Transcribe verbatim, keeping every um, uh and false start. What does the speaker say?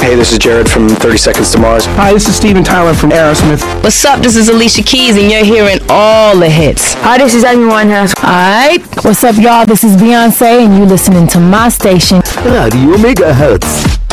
Hey, this is Jared from thirty Seconds to Mars. Hi, this is Steven Tyler from Aerosmith. What's up? This is Alicia Keys, and you're hearing all the hits. Hi, this is Amy Winehouse. Alright. What's up, y'all? This is Beyonce, and you listening to my station, Radio Megahertz.